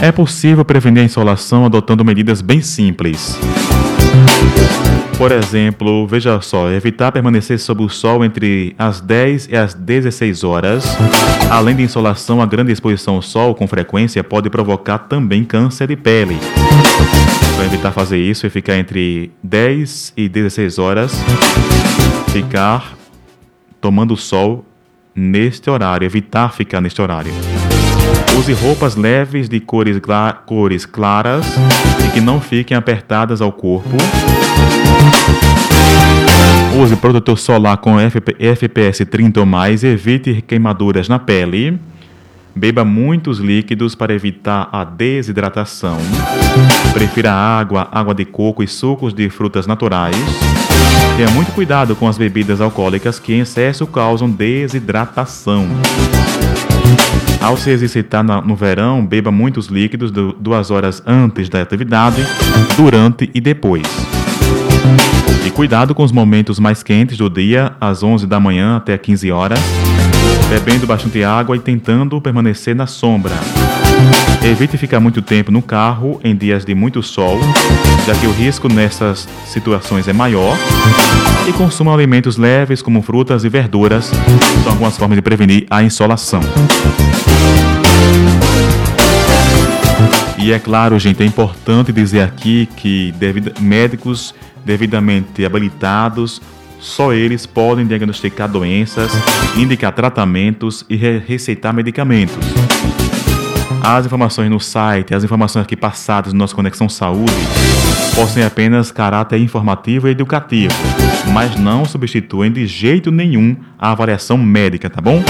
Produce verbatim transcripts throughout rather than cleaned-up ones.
É possível prevenir a insolação adotando medidas bem simples. Por exemplo, veja só, evitar permanecer sob o sol entre as dez e as dezesseis horas. Além de insolação, a grande exposição ao sol com frequência pode provocar também câncer de pele. Para evitar fazer isso e ficar entre dez e dezesseis horas, ficar tomando sol neste horário, evitar ficar neste horário. Use roupas leves de cores, cla- cores claras e que não fiquem apertadas ao corpo. Use protetor solar com F P S trinta ou mais e evite queimaduras na pele. Beba muitos líquidos para evitar a desidratação. Prefira água, água de coco e sucos de frutas naturais. Tenha muito cuidado com as bebidas alcoólicas que em excesso causam desidratação. Ao se exercitar no verão, beba muitos líquidos duas horas antes da atividade, durante e depois. E cuidado com os momentos mais quentes do dia, às onze da manhã até quinze horas, bebendo bastante água e tentando permanecer na sombra. Evite ficar muito tempo no carro em dias de muito sol, já que o risco nessas situações é maior. E consuma alimentos leves como frutas e verduras, são algumas formas de prevenir a insolação. E é claro, gente, é importante dizer aqui que devido, médicos devidamente habilitados, só eles podem diagnosticar doenças, indicar tratamentos e re- receitar medicamentos. As informações no site, as informações aqui passadas no nosso Conexão Saúde, possuem apenas caráter informativo e educativo, mas não substituem de jeito nenhum a avaliação médica, tá bom?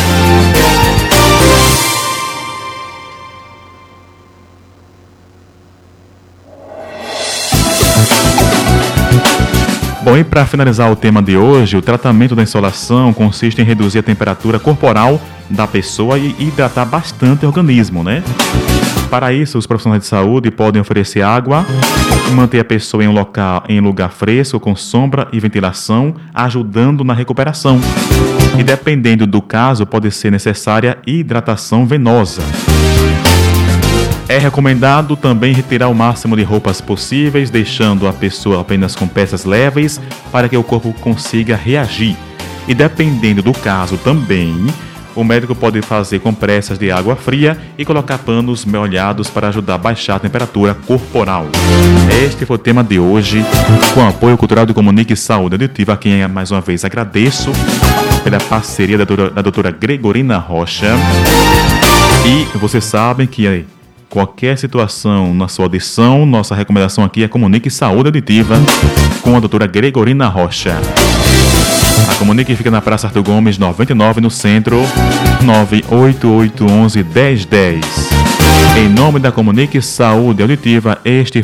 Bom, e para finalizar o tema de hoje, o tratamento da insolação consiste em reduzir a temperatura corporal da pessoa e hidratar bastante o organismo, né? Para isso, os profissionais de saúde podem oferecer água e manter a pessoa em um local, em lugar fresco, com sombra e ventilação, ajudando na recuperação. E dependendo do caso, pode ser necessária hidratação venosa. É recomendado também retirar o máximo de roupas possíveis, deixando a pessoa apenas com peças leves para que o corpo consiga reagir. E dependendo do caso também, o médico pode fazer compressas de água fria e colocar panos molhados para ajudar a baixar a temperatura corporal. Este foi o tema de hoje, com o apoio cultural do Comunique Saúde Auditiva, a quem mais uma vez agradeço pela parceria da doutora, da doutora Gregorina Rocha. E vocês sabem que aí, qualquer situação na sua audição, nossa recomendação aqui é Comunique Saúde Auditiva com a doutora Gregorina Rocha. A Comunique fica na Praça Arthur Gomes, noventa e nove, no centro, nove oito oito um um, um zero um zero. Em nome da Comunique Saúde Auditiva, este